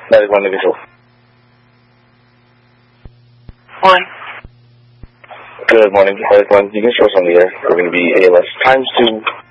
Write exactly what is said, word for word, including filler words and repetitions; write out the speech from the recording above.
Medic one to control. One. Good morning, Medic one. You can show us on the air. We're going to be A L S times two.